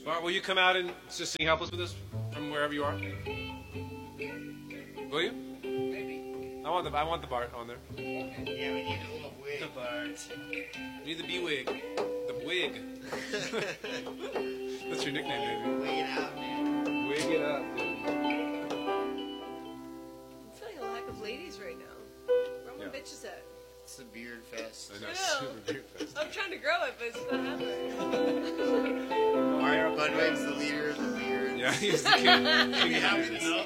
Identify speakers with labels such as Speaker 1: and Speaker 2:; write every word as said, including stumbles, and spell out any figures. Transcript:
Speaker 1: Bart, will you come out and just sing Helpless with us from wherever you are? Will you?
Speaker 2: Maybe.
Speaker 1: I want the I want the Bart on there.
Speaker 2: Yeah, we need a little wig.
Speaker 3: The Bart.
Speaker 1: We need the B-wig. The wig. That's your nickname, baby.
Speaker 2: Wig it out, man.
Speaker 1: Wig it up, dude.
Speaker 4: I'm feeling a lack of ladies right now. Where are my
Speaker 1: Yeah.
Speaker 4: bitches at?
Speaker 2: It's the beard fest.
Speaker 1: I know,
Speaker 4: I
Speaker 1: it's
Speaker 4: know.
Speaker 1: super beard fest.
Speaker 4: I'm trying to grow it, but it's not happening.
Speaker 2: Mario Budwig's the leader of the beard.
Speaker 1: Yeah, he's the king. king
Speaker 2: You
Speaker 1: of
Speaker 2: happen
Speaker 1: beards.
Speaker 2: to know